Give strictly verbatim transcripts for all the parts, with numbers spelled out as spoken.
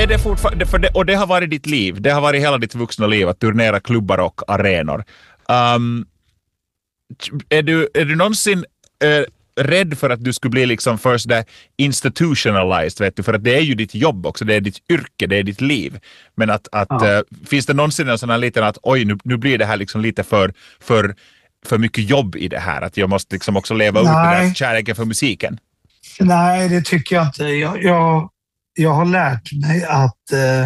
är det fortfarande, för det, och det har varit ditt liv, det har varit hela ditt vuxna liv att turnera klubbar och arenor. Um, är, du, är du någonsin uh, rädd för att du skulle bli liksom först där institutionalized, vet du, för att det är ju ditt jobb också, det är ditt yrke, det är ditt liv. Men att, att ja. uh, finns det någonsin en sån här liten att oj, nu, nu blir det här liksom lite för, för, för mycket jobb i det här, att jag måste liksom också leva ut den där kärleken för musiken? Nej, det tycker jag inte. Jag, jag, jag har lärt mig att eh,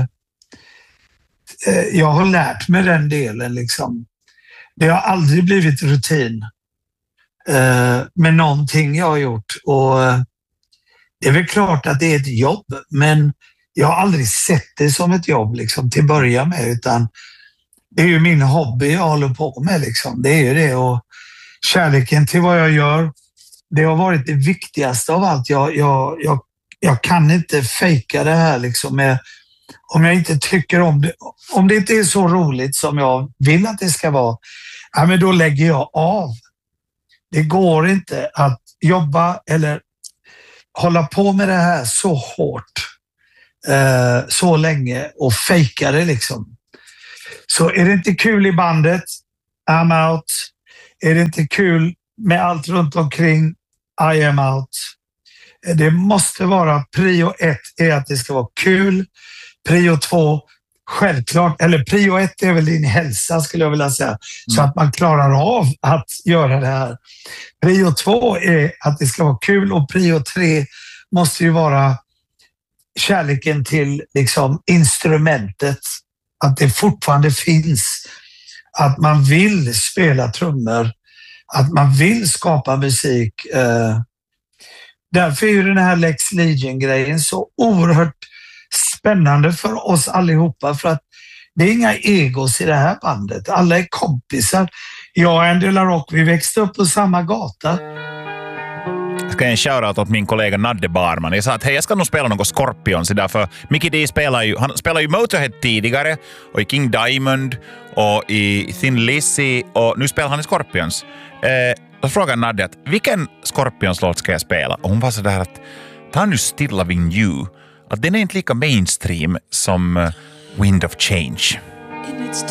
jag har lärt mig den delen liksom. Det har aldrig blivit rutin eh, med någonting jag har gjort, och eh, det är väl klart att det är ett jobb, men jag har aldrig sett det som ett jobb liksom till början med, utan det är ju min hobby jag håller på med liksom. Det är ju det, och kärleken till vad jag gör, det har varit det viktigaste av allt. Jag, jag, jag, jag kan inte fejka det här liksom med, om jag inte tycker om det, om det inte är så roligt som jag vill att det ska vara, ja, men då lägger jag av. Det går inte att jobba eller hålla på med det här så hårt eh, så länge och fejka det liksom. Så är det inte kul i bandet, I'm out. Är det inte kul med allt runt omkring, I am out. Det måste vara prio ett är att det ska vara kul. Prio två, självklart, eller prio ett är väl din hälsa skulle jag vilja säga. Mm. Så att man klarar av att göra det här. Prio två är att det ska vara kul, och prio tre måste ju vara kärleken till liksom instrumentet. Att det fortfarande finns. Att man vill spela trummor. Att man vill skapa musik. Eh, därför är ju den här Lex Legion-grejen så oerhört spännande för oss allihopa. För att det är inga egos i det här bandet. Alla är kompisar. Jag och Andy LaRock, vi växte upp på samma gata. Jag ska ge en shoutout åt min kollega Nadde Barman. Jag sa att hej, jag ska nog spela något Scorpions idag, för Mickey D spelar ju, han spelar ju Motorhead tidigare och i King Diamond och i Thin Lizzy, och nu spelar han i Scorpions. Eh, då frågade Nadde att vilken Scorpions-låt ska jag spela? Och hon var så där att ta nu Still Loving You. Att den är inte lika mainstream som uh, Wind of Change.